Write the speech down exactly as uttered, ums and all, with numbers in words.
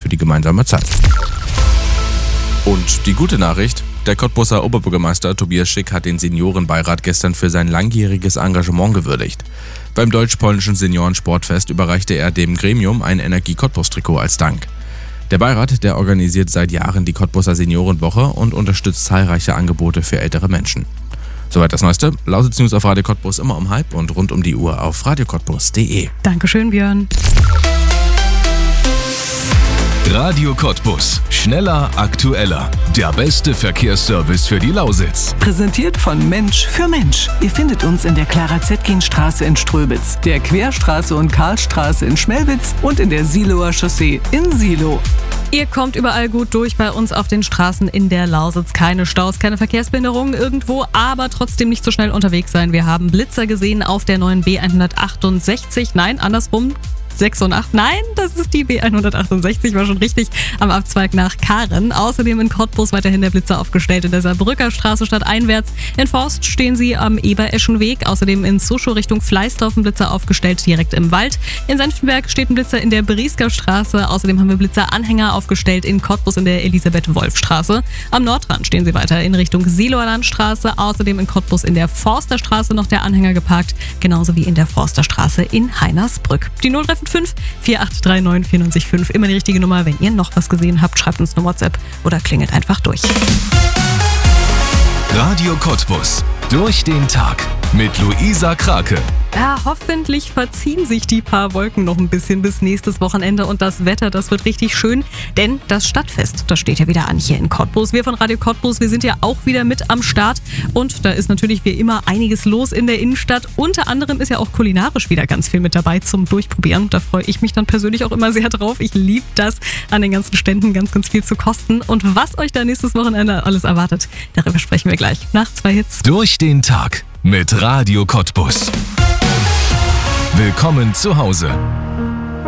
für die gemeinsame Zeit. Und die gute Nachricht: Der Cottbuser Oberbürgermeister Tobias Schick hat den Seniorenbeirat gestern für sein langjähriges Engagement gewürdigt. Beim deutsch-polnischen Seniorensportfest überreichte er dem Gremium ein Energie-Cottbus-Trikot als Dank. Der Beirat, der organisiert seit Jahren die Cottbuser Seniorenwoche und unterstützt zahlreiche Angebote für ältere Menschen. Soweit das Neueste. Lausitz News auf Radio Cottbus immer um halb und rund um die Uhr auf radio cottbus punkt de. Dankeschön, Björn. Radio Cottbus. Schneller, aktueller. Der beste Verkehrsservice für die Lausitz. Präsentiert von Mensch für Mensch. Ihr findet uns in der Clara-Zetkin-Straße in Ströbitz, der Querstraße und Karlstraße in Schmelwitz und in der Siloer Chaussee in Silo. Ihr kommt überall gut durch bei uns auf den Straßen in der Lausitz. Keine Staus, keine Verkehrsbehinderungen irgendwo, aber trotzdem nicht so schnell unterwegs sein. Wir haben Blitzer gesehen auf der neuen B hundertachtundsechzig. Nein, andersrum. sechs und acht. Nein, das ist die B hundertachtundsechzig, war schon richtig, am Abzweig nach Karen. Außerdem in Cottbus weiterhin der Blitzer aufgestellt in der Saarbrücker Straße stadteinwärts. In Forst stehen sie am Ebereschenweg. Außerdem in Suschow Richtung Fleißdorf ein Blitzer aufgestellt, direkt im Wald. In Senftenberg steht ein Blitzer in der Beriesker Straße. Außerdem haben wir Blitzeranhänger aufgestellt in Cottbus in der Elisabeth-Wolf-Straße. Am Nordrand stehen sie weiter in Richtung Siloer Landstraße. Außerdem in Cottbus in der Forsterstraße noch der Anhänger geparkt, genauso wie in der Forsterstraße in Heinersbrück. Die null drei fünf vier acht drei neun vier neun fünf, immer die richtige Nummer. Wenn ihr noch was gesehen habt, schreibt uns eine WhatsApp oder klingelt einfach durch. Radio Cottbus. Durch den Tag mit Luisa Krake. Ja, hoffentlich verziehen sich die paar Wolken noch ein bisschen bis nächstes Wochenende und das Wetter, das wird richtig schön, denn das Stadtfest, das steht ja wieder an hier in Cottbus. Wir von Radio Cottbus, wir sind ja auch wieder mit am Start und da ist natürlich wie immer einiges los in der Innenstadt. Unter anderem ist ja auch kulinarisch wieder ganz viel mit dabei zum Durchprobieren. Da freue ich mich dann persönlich auch immer sehr drauf. Ich liebe das, an den ganzen Ständen ganz, ganz viel zu kosten. Und was euch da nächstes Wochenende alles erwartet, darüber sprechen wir gleich nach zwei Hits. Durch den Tag mit Radio Cottbus. Willkommen zu Hause.